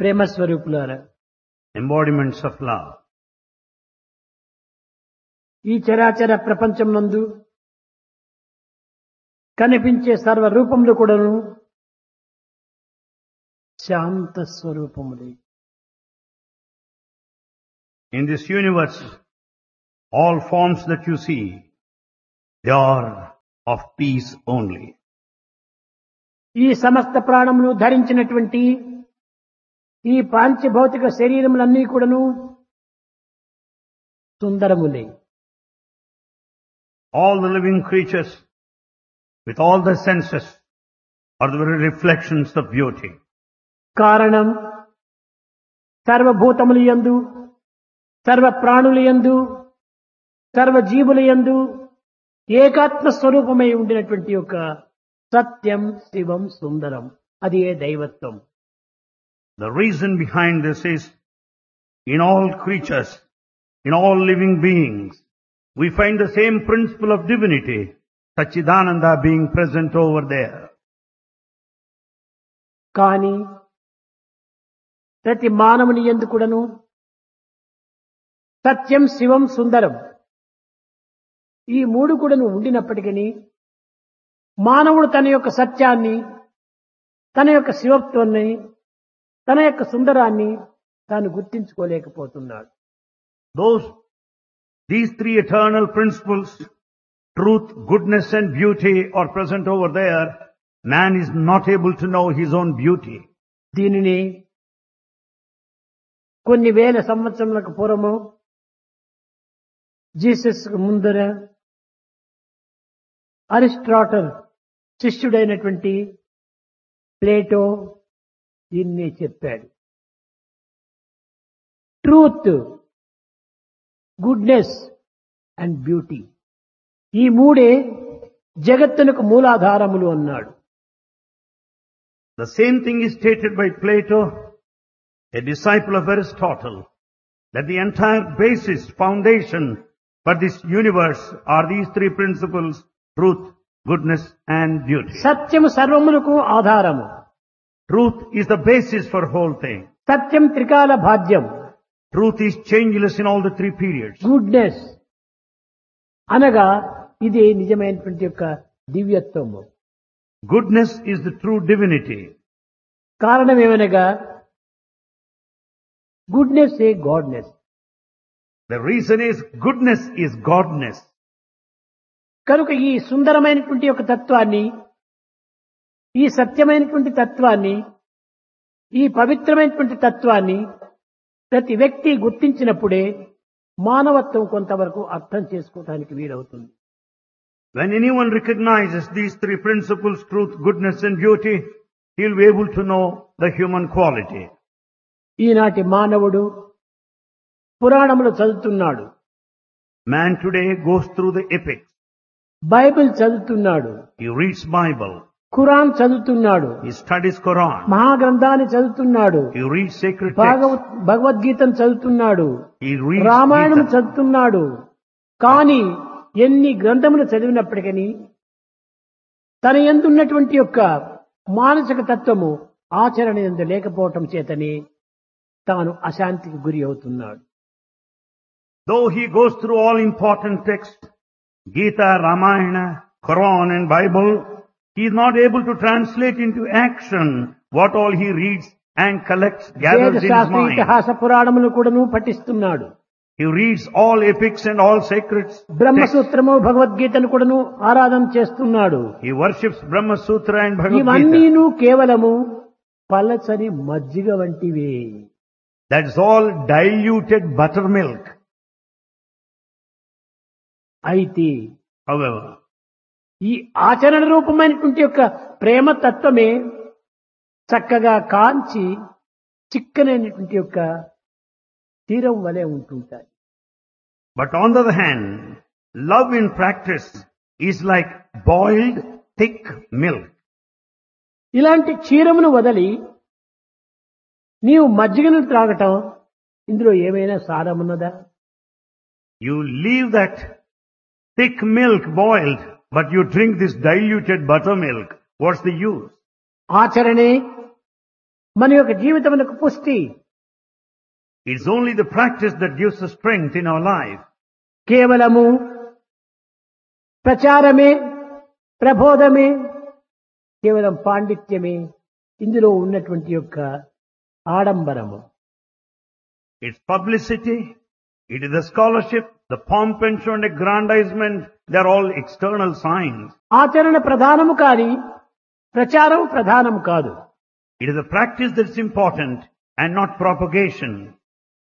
ప్రేమ స్వరూపులారా, embodiments of love. ఈ చరాచర ప్రపంచం నందు కనిపించే సర్వ రూపములు కూడాను శాంత స్వరూపములే. In this universe, all forms that you see, they are of peace only. ఈ సమస్త ప్రాణములు ధరించినటువంటి ఈ పాంచభౌతిక శరీరములన్నీ కూడాను సుందరములే. All the living creatures, with all the senses, are the very reflections of beauty. కారణం సర్వభూతములు యందు, సర్వ ప్రాణుల యందు, సర్వ జీవుల యందు ఏకాత్మ స్వరూపమై ఉండినటువంటి యొక్క సత్యం, శివం, సుందరం, అది ఏ దైవత్వం. The reason behind this is, in all creatures, in all living beings, we find the same principle of divinity, Satchidananda being present over there. కానీ ప్రతి మానవుని యందు కూడాను సత్యం, శివం, సుందరం ఈ మూడు కూడాను ఉండినప్పటికీ మానవుడు తన యొక్క సత్యాన్ని, తన యొక్క శివత్వాన్ని, తన యొక్క సుందరాన్ని తాను గుర్తించుకోలేకపోతున్నాడు. These three eternal principles, truth, goodness and beauty, are present over there. Man is not able to know his own beauty. దీనిని కొన్ని వేల సంవత్సరములకు పూర్వము జీసస్ ముందర అరిస్టాటల్ శిష్యుడైనటువంటి ప్లేటో దీన్ని చెప్పాడు. ట్రూత్, గుడ్నెస్ అండ్ బ్యూటీ, ఈ మూడే జగత్తునకు మూలాధారములు అన్నాడు. The same thing is stated by Plato, a disciple of Aristotle, that the entire basis, foundation for this universe are these three principles: truth, goodness and beauty. సత్యము సర్వములకు ఆధారము. Truth is the basis for whole thing. సత్యం త్రికాల భాజ్యం. Truth is changeless in all the three periods. Goodness అనగా ఇది నిజమైనటువంటి యొక్క దివ్యత్వము. Goodness is the true divinity. కారణం ఏమనగా goodness A goodness. The reason is goodness is godness. కనుక ఈ సుందరమైనటువంటి యొక్క తత్వాన్ని, ఈ సత్యమైనటువంటి తత్వాన్ని, ఈ పవిత్రమైనటువంటి తత్వాన్ని ప్రతి వ్యక్తి గుర్తించినప్పుడే మానవత్వం కొంతవరకు అర్థం చేసుకోవడానికి వీలవుతుంది. When anyone recognizes these three principles, truth, goodness and beauty, he will be able to know the human quality. ఈనాటి మానవుడు పురాణములు చదువుతున్నాడు, Man today goes through the epics. Bible చదువుతున్నాడు, He reads Bible. ఖురాన్ చదువుతున్నాడు, He studies Quran. మహాగ్రంథాన్ని చదువుతున్నాడు, He reads sacred texts. భగవద్గీతను చదువుతున్నాడు, He reads Ramayanam Gita. చదువుతున్నాడు. కానీ ఎన్ని గ్రంథములు చదివినప్పటికీ తన యందు ఉన్నటువంటి యొక్క మానసిక తత్వము ఆచరణ యందు లేకపోవటం చేతని తాను అశాంతికి గురి అవుతున్నాడు. Though he goes through all important texts, Gita, Ramayana, Quran and Bible, he is not able to translate into action what all he reads and collects, gathers in his వేదశాస్త్ర mind. ఇతిహాస పురాణములు కూడాను పఠిస్తున్నాడు. He reads all epics and all sacred texts. బ్రహ్మసూత్రము, భగవద్గీతను కూడాను ఆరాధన చేస్తున్నాడు. He worships Brahma Sutra and Bhagavad Gita. ఇవన్నీను కేవలము పలచని మజ్జిగ వంటివే. That's all diluted buttermilk. అయితే However, ఈ ఆచరణ రూపమైనటువంటి యొక్క ప్రేమ తత్వమే చక్కగా కాంచి చిక్కనైనటువంటి యొక్క తీరం వలె ఉంటుంటాయి. but on the other hand, love in practice is like boiled thick milk. ఇలాంటి క్షీరమును వదలి నీవు మజ్జిగను త్రాగటం, ఇందులో ఏమైనా సారమున్నదా? You leave that thick milk boiled, but you drink this diluted buttermilk. What's the use? ఆచరణే మన యొక్క జీవితమునకు పుష్టి. It's only the practice that gives us strength in our life. కేవలము ప్రచారమే, ప్రబోధమే, కేవలం పాండిత్యమే ఇందులో ఉన్నటువంటి యొక్క ఆడంబరము. It's publicity, it is the scholarship, the pomp and show and aggrandizement, they're all external signs. ఆచరణ ప్రధానము కాని ప్రచారం ప్రధానము కాదు. It is the practice that's important and not propagation.